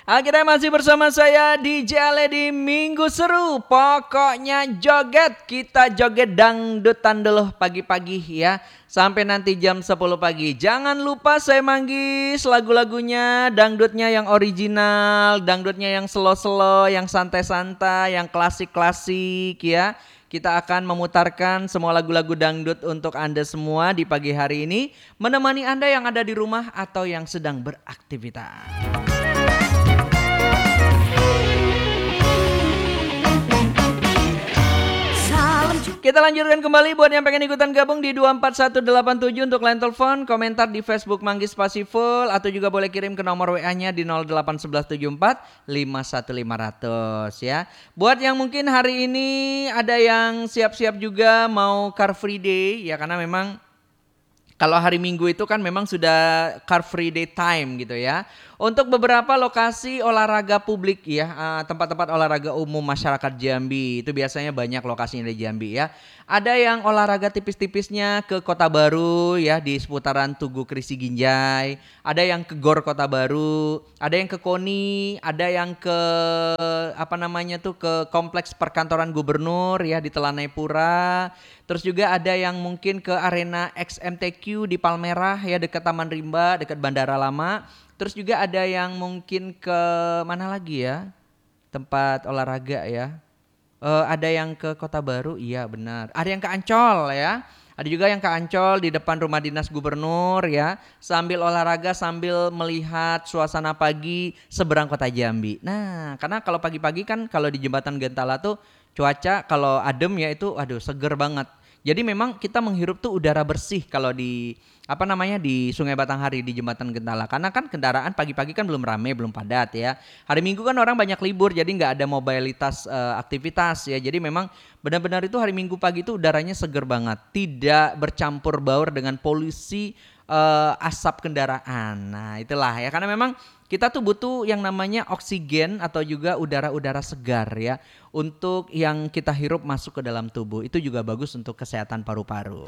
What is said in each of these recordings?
Akhirnya masih bersama saya DJ Ale di Minggu Seru. Pokoknya joget, kita joget dangdutan dulu pagi-pagi ya. Sampai nanti jam 10 pagi. Jangan lupa saya manggis lagu-lagunya, dangdutnya yang original, dangdutnya yang slow-slow, yang santai-santai, yang klasik-klasik ya. Kita akan memutarkan semua lagu-lagu dangdut untuk Anda semua di pagi hari ini, menemani Anda yang ada di rumah atau yang sedang beraktivitas. Kita lanjutkan kembali buat yang pengen ikutan gabung di 24187 untuk line telepon, komentar di Facebook Manggis Spasi Full atau juga boleh kirim ke nomor WA-nya di 08174 51500 ya. Buat yang mungkin hari ini ada yang siap-siap juga mau Car Free Day ya, karena memang kalau hari Minggu itu kan memang sudah Car Free Day time gitu ya. Untuk beberapa lokasi olahraga publik ya, tempat-tempat olahraga umum masyarakat Jambi itu biasanya banyak lokasinya di Jambi ya. Ada yang olahraga tipis-tipisnya ke Kota Baru ya, di seputaran Tugu Krisi Ginjai. Ada yang ke Gor Kota Baru, ada yang ke KONI, ada yang ke ke Kompleks Perkantoran Gubernur ya di Telanai Pura. Terus juga ada yang mungkin ke Arena XMTQ di Palmerah ya, dekat Taman Rimba, dekat Bandara Lama. Terus juga ada yang mungkin ke mana lagi ya, tempat olahraga ya. Ada yang ke Kota Baru, iya benar. Ada yang ke Ancol ya. Ada juga yang ke Ancol di depan rumah dinas gubernur ya. Sambil olahraga, sambil melihat suasana pagi seberang kota Jambi. Nah, karena kalau pagi-pagi kan kalau di Jembatan Gentala tuh cuaca kalau adem ya itu aduh seger banget. Jadi memang kita menghirup tuh udara bersih kalau di di Sungai Batanghari di Jembatan Gentala. Karena kan kendaraan pagi-pagi kan belum ramai, belum padat ya. Hari Minggu kan orang banyak libur jadi nggak ada mobilitas aktivitas ya. Jadi memang benar-benar itu hari Minggu pagi itu udaranya seger banget. Tidak bercampur baur dengan polusi asap kendaraan. Nah itulah ya, karena memang kita tuh butuh yang namanya oksigen atau juga udara-udara segar ya. Untuk yang kita hirup masuk ke dalam tubuh. Itu juga bagus untuk kesehatan paru-paru.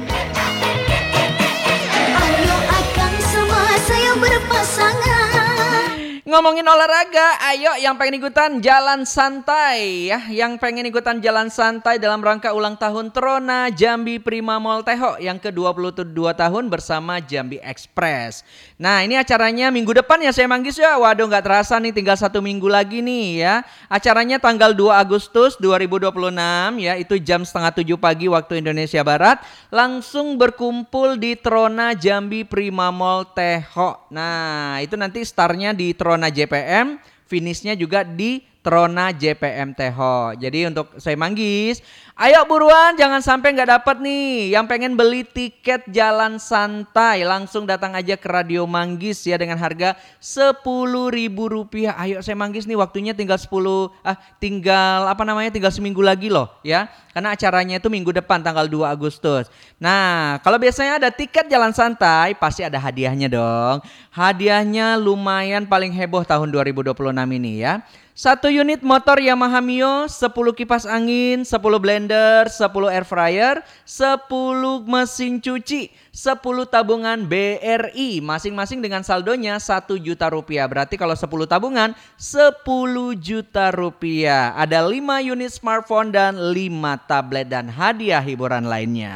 Ayo akan semua saya berpasangan. Ngomongin olahraga, ayo yang pengen ikutan jalan santai ya. Yang pengen ikutan jalan santai dalam rangka ulang tahun Trona Jambi Prima Mall Teho yang ke-22 tahun bersama Jambi Express. Nah ini acaranya minggu depan ya saya manggis ya. Waduh gak terasa nih, tinggal 1 minggu lagi nih ya. Acaranya tanggal 2 Agustus 2026 ya. Itu jam 6:30 pagi waktu Indonesia Barat. Langsung berkumpul di Trona Jambi Prima Mall Teho. Nah itu nanti startnya di Trona JPM, finishnya juga di Trona JPM Teho. Jadi untuk saya manggis, ayo buruan jangan sampai nggak dapat nih. Yang pengen beli tiket jalan santai langsung datang aja ke Radio Manggis ya dengan harga Rp10.000. Ayo saya manggis nih, waktunya tinggal tinggal seminggu lagi loh ya. Karena acaranya itu minggu depan tanggal 2 Agustus. Nah, kalau biasanya ada tiket jalan santai pasti ada hadiahnya dong. Hadiahnya lumayan, paling heboh tahun 2026 ini ya. 1 unit motor Yamaha Mio, 10 kipas angin, 10 blender, 10 air fryer, 10 mesin cuci, 10 tabungan BRI, masing-masing dengan saldonya Rp1.000.000. Berarti kalau 10 tabungan Rp10.000.000. Ada 5 unit smartphone dan 5 tablet dan hadiah hiburan lainnya.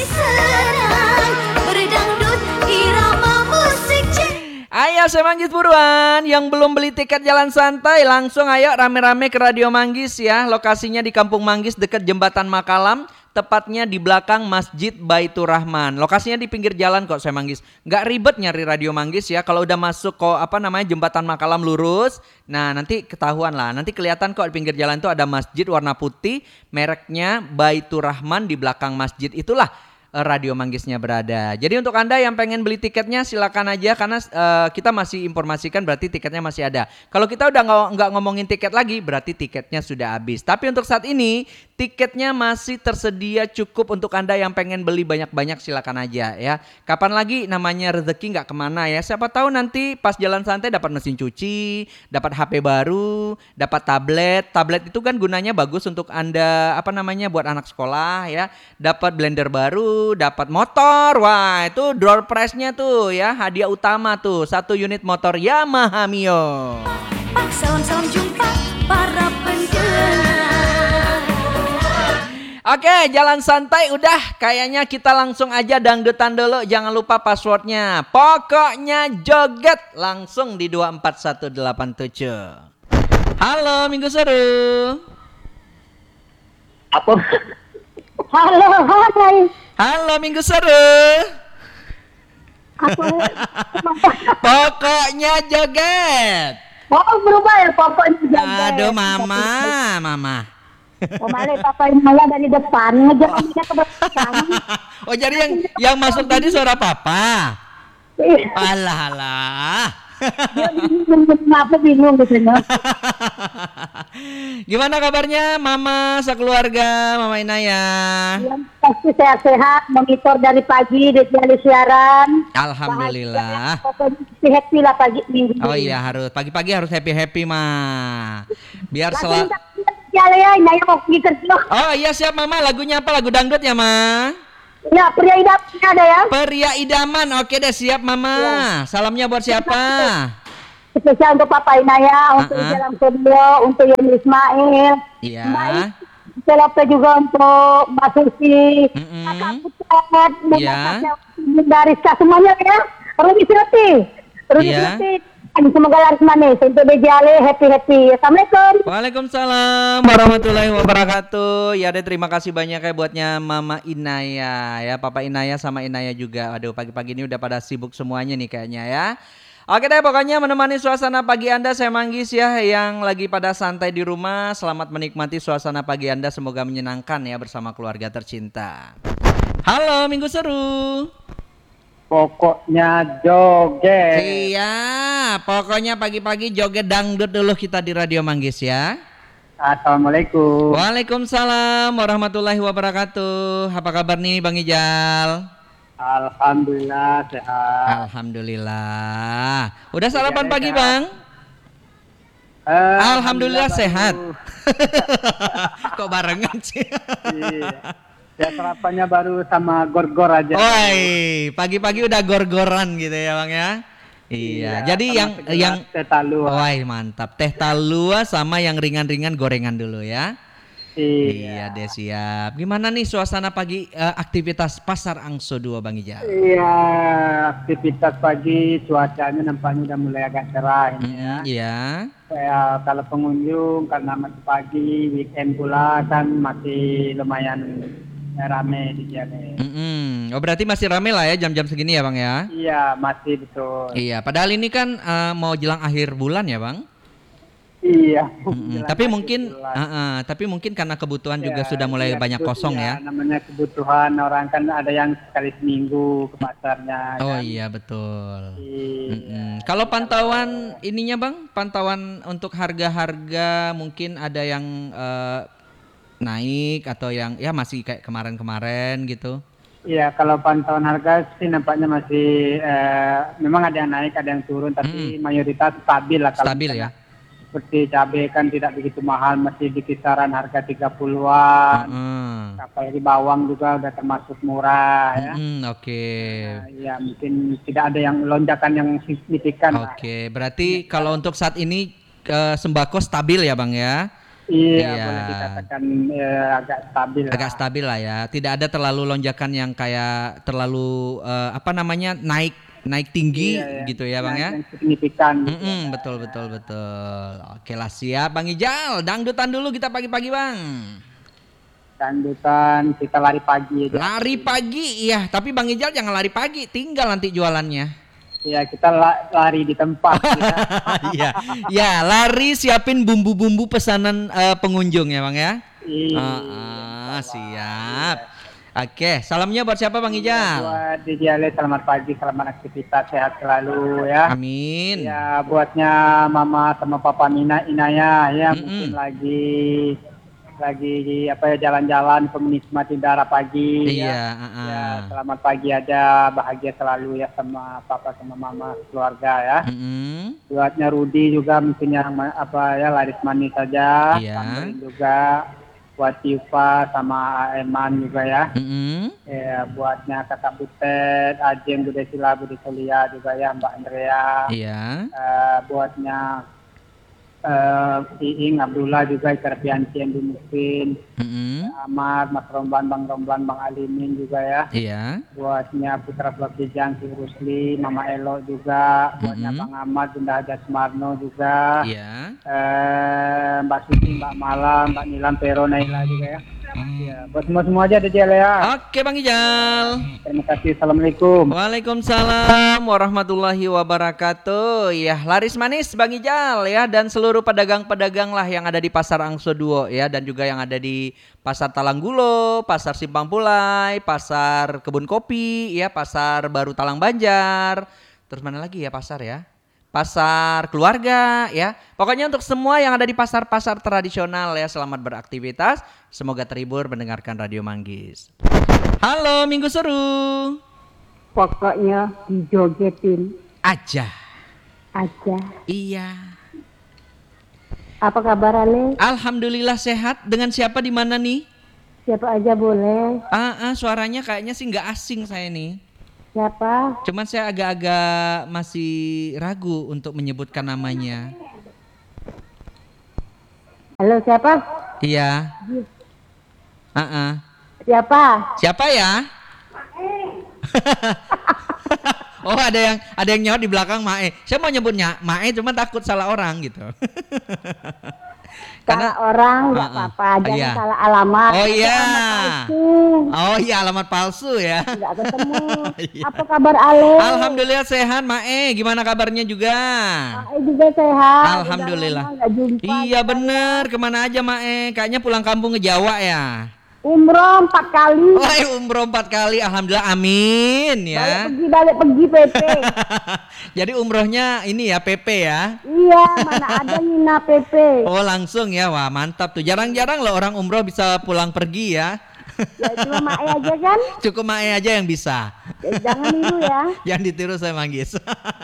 Ayo saya manggis buruan, yang belum beli tiket jalan santai langsung ayo rame-rame ke Radio Manggis ya. Lokasinya di Kampung Manggis dekat Jembatan Makalam, tepatnya di belakang Masjid Baitur Rahman. Lokasinya di pinggir jalan kok saya manggis. Nggak ribet nyari Radio Manggis ya. Kalau udah masuk Jembatan Makalam lurus, nah nanti ketahuan lah. Nanti kelihatan kok di pinggir jalan itu ada masjid warna putih, mereknya Baitur Rahman, di belakang masjid itulah Radio Manggisnya berada. Jadi untuk Anda yang pengen beli tiketnya silakan aja, karena kita masih informasikan berarti tiketnya masih ada. Kalau kita udah nggak ngomongin tiket lagi berarti tiketnya sudah habis. Tapi untuk saat ini tiketnya masih tersedia cukup untuk Anda yang pengen beli banyak-banyak, silakan aja ya. Kapan lagi namanya rezeki nggak kemana ya. Siapa tahu nanti pas jalan santai dapat mesin cuci, dapat HP baru, dapat tablet. Tablet itu kan gunanya bagus untuk Anda buat anak sekolah ya. Dapat blender baru, dapat motor. Wah, itu door prize-nya tuh ya, hadiah utama tuh 1 unit motor Yamaha Mio. jumpa, salam jumpa para pendengar. Oke, jalan santai udah. Kayaknya kita langsung aja dangdutan dulu. Jangan lupa passwordnya. Pokoknya joget langsung di 24187. Halo, Minggu Seru. Apa? Halo, hai. Halo, Minggu Seru. Apa? Pokoknya joget. Oh, berubah ya pokoknya jaga. Aduh, mama. Oh, balik papa Inaya dari depan ngejar omnya ke belakang. Oh, jadi yang masuk tadi suara papa. Iya. Alah. Dia bingung gitu ya. Gimana kabarnya Mama sekeluarga, Mama Inaya? Yang pasti sehat-sehat, monitor dari pagi di siaran. Alhamdulillah. Pokoknya happy lah pagi minggu. Oh iya, harus pagi-pagi harus happy mah. Biar selalu. Ya, Inaya mau pergi kerja. Oh iya, siap Mama. Lagunya apa? Lagu dangdut ya, Ma? Ya, pria idaman ada ya. Pria idaman. Oke deh, siap Mama. Ya. Salamnya buat siapa? Spesial untuk Papa Inaya, untuk Jalan Studio, untuk Yeni Ismail. Iya. Baik, juga untuk Mbak Susi, Kakak Putet, Iya. dari semuanya ya. Rudi Siroti. Semoga laris manis. Untuk Bejale, happy. Assalamualaikum. Waalaikumsalam warahmatullahi wabarakatuh. Ya deh, terima kasih banyak ya buatnya Mama Inaya ya, Papa Inaya sama Inaya juga. Aduh, pagi-pagi ini udah pada sibuk semuanya nih kayaknya ya. Oke deh, pokoknya menemani suasana pagi Anda saya Manggis ya, yang lagi pada santai di rumah. Selamat menikmati suasana pagi Anda, semoga menyenangkan ya bersama keluarga tercinta. Halo, Minggu Seru. Pokoknya joget. Iya, pokoknya pagi-pagi joget dangdut dulu kita di Radio Manggis ya. Assalamualaikum. Waalaikumsalam warahmatullahi wabarakatuh. Apa kabar nih Bang Ijal? Alhamdulillah sehat. Alhamdulillah. Udah sarapan pagi Bang? Alhamdulillah sehat. Kok barengan sih? Iya. Ya sarapannya baru sama gor-gor aja. Woi, pagi-pagi udah gor-goran gitu ya Bang ya. Iya. Jadi yang teh talua. Woi, mantap. Teh talua sama yang ringan-ringan gorengan dulu ya. Iya deh, siap. Gimana nih suasana pagi aktivitas Pasar Angso 2 Bang Ijal? Iya, aktivitas pagi cuacanya nampaknya udah mulai agak cerah ini ya. Iya. Ya, kalau pengunjung karena masih pagi, weekend pula kan masih lumayan rame di sini. Oh, berarti masih rame lah ya jam-jam segini ya Bang ya? Iya, masih betul. Iya, padahal ini kan mau jelang akhir bulan ya Bang? Iya. Tapi mungkin karena kebutuhan juga sudah mulai banyak kosong ya. Namanya kebutuhan orang kan ada yang sekali seminggu ke pasarnya. Oh kan? iya betul. Iya. Kalau pantauan ininya Bang, pantauan untuk harga-harga mungkin ada yang naik atau yang ya masih kayak kemarin-kemarin gitu. Iya, kalau pantauan harga sih nampaknya masih memang ada yang naik, ada yang turun, tapi mayoritas stabil lah. Stabil ya. Seperti cabai kan tidak begitu mahal, masih di kisaran harga 30-an. Apalagi bawang juga udah termasuk murah ya. Oke. Ya mungkin tidak ada yang lonjakan yang signifikan. Oke, berarti kalau untuk saat ini sembako stabil ya Bang ya? Iya, boleh dikatakan agak stabil. Agak stabil lah ya. Tidak ada terlalu lonjakan yang kayak terlalu naik tinggi gitu ya Bang ya. Yang signifikan. Betul. Oke lah, siap Bang Ijal. Dangdutan dulu kita pagi-pagi Bang. Dangdutan kita lari pagi aja. Lari pagi, iya. Tapi Bang Ijal jangan lari pagi, tinggal nanti jualannya. Iya, kita lari di tempat. Iya, ya lari siapin bumbu-bumbu pesanan pengunjung ya Bang ya. Iya. Siap. Oke, salamnya buat siapa Bang Ijal? Buat Dijale, selamat pagi, selamat aktivitas, sehat selalu ya. Amin. Ya, buatnya Mama sama Papa Inaya ya, mungkin lagi jalan-jalan menikmati udara pagi. Iya. Ya, selamat pagi aja, bahagia selalu ya sama Papa sama Mama keluarga ya. Buatnya Rudi juga mungkin yang laris manis saja. Tambahin juga buat Tifa sama Eman juga ya. Ya, buatnya Kakak Butet, Ajeng, Bude Sila, Bude Solia juga ya, Mbak Andrea. Iya. Buatnya Iing Abdullah juga Ikarpianti yang dimukin. Ahmad, Mas Romlan, Bang Alimin juga ya. Iya. Buatnya Putra Bakijang, Si Rusli, Mama Elo juga. Buatnya Bang Ahmad, Bunda Haja Sumarno juga. Iya. Mbak Suci, Mbak Malam, Mbak Nilam, Pero, Naila juga ya. Ya, buat semua aja DJ ya. Oke Bang Ijal. Terima kasih. Assalamualaikum. Waalaikumsalam warahmatullahi wabarakatuh. Ya, laris manis Bang Ijal ya, dan seluruh pedagang-pedagang lah yang ada di Pasar Angso Duo ya, dan juga yang ada di Pasar Talanggulo, Pasar Simpang Pulai, Pasar Kebun Kopi ya, Pasar Baru Talang Banjar. Terus mana lagi ya pasar ya? Pasar keluarga ya. Pokoknya untuk semua yang ada di pasar-pasar tradisional ya, selamat beraktivitas. Semoga terhibur mendengarkan Radio Manggis. Halo Minggu Seru. Pokoknya dijogetin Aja. Iya. Iya. Apa kabar Ale? Alhamdulillah sehat. Dengan siapa di mana nih? Siapa aja boleh. Suaranya kayaknya sih nggak asing saya nih. Siapa? Cuman saya agak-agak masih ragu untuk menyebutkan namanya. Halo siapa? Iya. Siapa? Siapa ya? Oh ada yang nyaut di belakang Mae. Saya mau nyebutnya Mae, cuma takut salah orang gitu. Salah orang nggak apa-apa, jangan iya. salah alamat. Oh iya. Alamat palsu. Oh iya, alamat palsu ya. Nggak ketemu. Iya. Apa kabar Ale? Alhamdulillah sehat Mae. Gimana kabarnya juga? Mae juga sehat. Alhamdulillah. Udah lama nggak jumpa. Iya bener. Kemana aja Mae? Kayaknya pulang kampung ke Jawa ya. Umroh 4 kali. Wah, umroh 4 kali. Alhamdulillah, amin ya. Balik pergi PP. Jadi umrohnya ini ya PP ya. Iya, mana ada Nina PP. Oh langsung ya, wah mantap tuh. Jarang-jarang loh orang umroh bisa pulang pergi ya. Ya cuma Mae aja kan. Cukup Mae aja yang bisa. Ya, jangan niru ya. Jangan ditiru saya Manggis.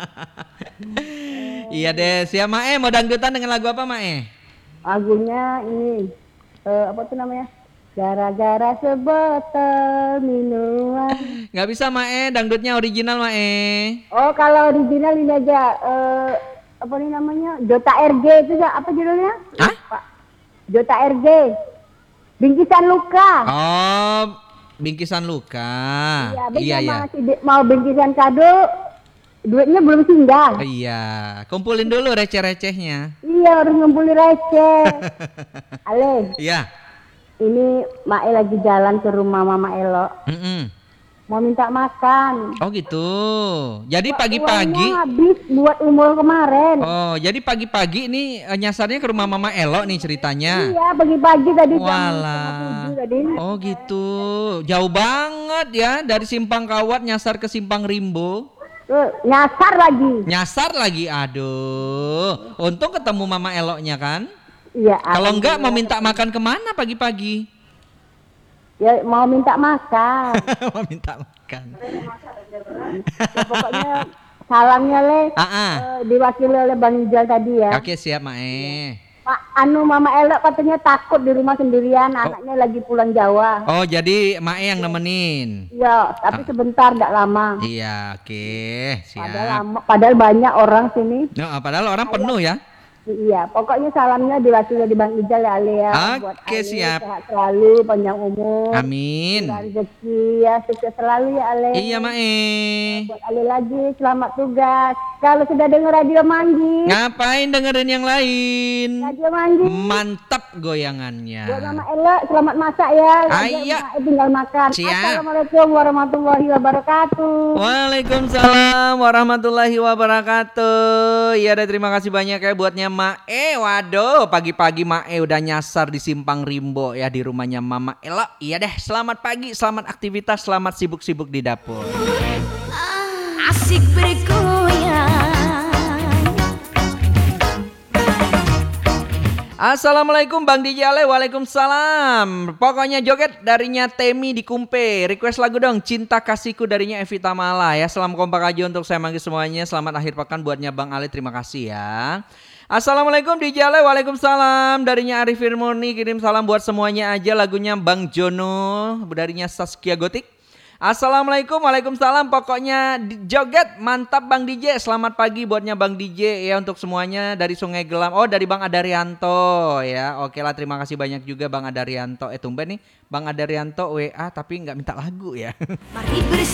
Iya deh, siap Mae. Mau dangdutan dengan lagu apa Mae? Lagunya ini apa tuh namanya? Gara-gara sebotol minuman. Nggak bisa Mae, dangdutnya original Mae. Oh kalau original ini aja apa nih namanya? Jota RG itu ya, apa judulnya? Hah? Pak. Jota RG. Bingkisan luka. Oh, bingkisan luka. Iya, Iya. mau bingkisan kado, duitnya belum singgah. Iya, kumpulin dulu receh-recehnya. Iya, harus ngumpulin receh. Ale, Iya. ini Mae lagi jalan ke rumah Mama Elo. Mau minta makan. Oh gitu. Jadi Uangnya pagi-pagi. habis buat umroh kemarin. Oh, jadi pagi-pagi ini nyasarnya ke rumah Mama Elo nih ceritanya. Iya, pagi-pagi tadi jam Walah. 7 tadi. Oh gitu. Jauh banget ya dari Simpang Kawat nyasar ke Simpang Rimbo. Nyasar lagi. Nyasar lagi. Aduh. Untung ketemu Mama Eloknya kan. Iya. Kalau enggak mau minta makan kemana pagi-pagi? Ya mau minta makan. Mau minta makan. Ya, pokoknya salamnya Le. Diwakili oleh Bang Ijal tadi ya. Oke siap Mae. Mama Elok katanya takut di rumah sendirian, anaknya lagi pulang Jawa. Oh jadi Mae yang nemenin. Iya, tapi sebentar enggak lama. Iya oke siap. Padahal banyak orang sini. Padahal orang penuh ya. Iya, pokoknya salamnya diwakili di Bang Ijal ya Ale ya. Buat Oke Ale, siap. Sehat selalu, panjang umur. Amin. Rezeki ya, sukses selalu ya Ale. Iya Mae. Buat Ale lagi, selamat tugas. Kalau sudah dengar Radio Manggis. Ngapain dengerin yang lain? Radio Manggis. Mantap goyangannya. Buat Mama Ella, selamat masak ya. Iya. Tinggal makan. Siap. Assalamualaikum warahmatullahi wabarakatuh. Waalaikumsalam warahmatullahi wabarakatuh. Iya deh, terima kasih banyak ya buatnya Mae. Waduh, pagi-pagi Mae udah nyasar di Simpang Rimbo ya di rumahnya Mama Ella. Iya deh, selamat pagi, selamat aktivitas, selamat sibuk-sibuk di dapur. Asik bergoyang. Assalamualaikum Bang DJ Ale. Waalaikumsalam. Pokoknya joget darinya Temi di Kumpe. Request lagu dong, Cinta Kasihku darinya Evita Mala ya. Salam kompak aja untuk saya manggil semuanya. Selamat akhir pekan buatnya Bang Ale. Terima kasih ya. Assalamualaikum DJ Ale. Waalaikumsalam. Darinya Arif Firmoni, kirim salam buat semuanya aja. Lagunya Bang Jono darinya Saskia Gotik. Assalamualaikum, waalaikumsalam. Pokoknya joget mantap Bang DJ. Selamat pagi buatnya Bang DJ ya untuk semuanya dari Sungai Gelam. Oh dari Bang Adarianto ya. Oke lah terima kasih banyak juga Bang Adarianto. Tumben nih Bang Adarianto WA tapi nggak minta lagu ya. Mari